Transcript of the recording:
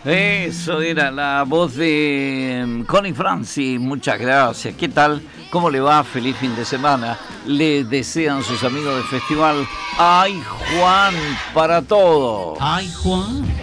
Eso era la voz de Connie Francis. Muchas gracias. ¿Qué tal? ¿Cómo le va? Feliz fin de semana. Le desean sus amigos del festival. ¡Ay, Juan! Para todo. ¡Ay, Juan!